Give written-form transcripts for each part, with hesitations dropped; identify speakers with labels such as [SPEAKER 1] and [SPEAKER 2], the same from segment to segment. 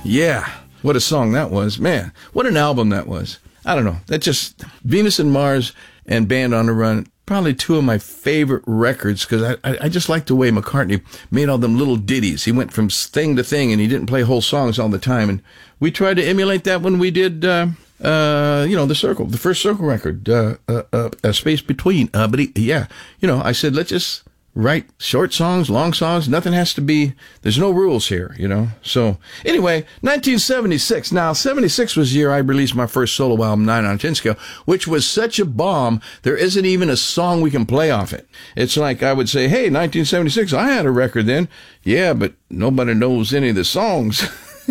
[SPEAKER 1] Yeah, what a song that was. Man, what an album that was. I don't know. That just, Venus and Mars and Band on the Run, probably two of my favorite records, because I just like the way McCartney made all them little ditties. He went from thing to thing, and he didn't play whole songs all the time. And we tried to emulate that when we did, the Circle, the first Circle record, A Space Between. But I said, let's just write short songs, long songs. Nothing has to be, there's no rules here, So anyway, 1976. Now, 76 was the year I released my first solo album, 9 on a 10 scale, which was such a bomb, there isn't even a song we can play off it. It's like I would say, hey, 1976, I had a record then. Yeah, but nobody knows any of the songs.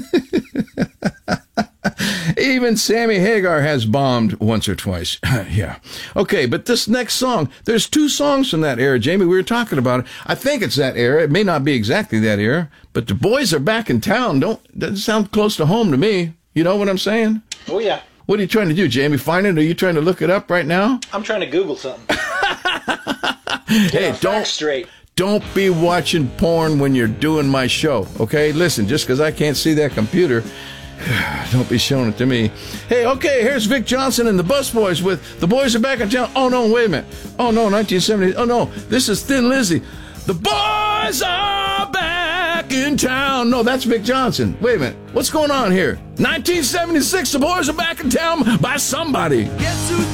[SPEAKER 1] Even Sammy Hagar has bombed once or twice. Yeah. Okay, but this next song, there's two songs from that era, Jamie. We were talking about it. I think it's that era. It may not be exactly that era, but the boys are back in town. Doesn't sound close to home to me. You know what I'm saying?
[SPEAKER 2] Oh, yeah.
[SPEAKER 1] What are you trying to do, Jamie? Find it? Are you trying to look it up right now?
[SPEAKER 2] I'm trying to Google something.
[SPEAKER 1] Hey, don't be watching porn when you're doing my show, okay? Listen, just because I can't see that computer, don't be showing it to me. Hey, okay, here's Vic Johnson and the Busboys with The Boys Are Back in Town. Oh, no, wait a minute. Oh, no, 1970. Oh, no, this is Thin Lizzy. The boys are back in town. No, that's Vic Johnson. Wait a minute. What's going on here? 1976, The Boys Are Back in Town by somebody.